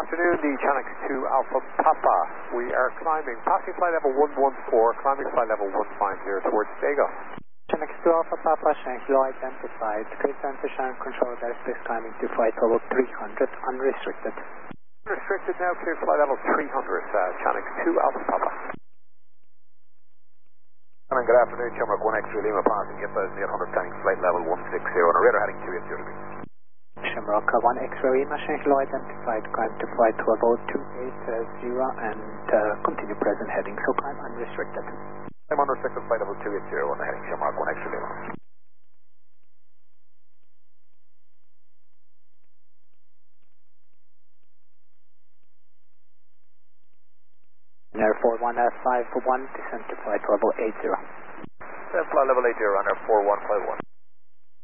Afternoon, the Chinook 2 Alpha Papa. We are climbing, passing flight level 114, climbing flight level 150 towards Dago. Chinook 2 Alpha Papa, Shanghai Kilo identified. Clear center Shanghai control airspace climbing to flight level 300, unrestricted. Unrestricted now, clear flight level 300, Chinook 2 Alpha Papa. Good afternoon, Shamrock 1 X-ray Lima passing 8,800, climbing flight level 160 on a radar heading 280 degrees. Shamrock 1 X-ray Lima, Shanghai Kilo identified, climb to flight level 280 and continue present heading, so climb unrestricted. I'm unrestricted flight level 280 on the heading Shamrock 1 X-ray Lima. Air 4151, descend to flight level 80. Flight level 80, runner 4151.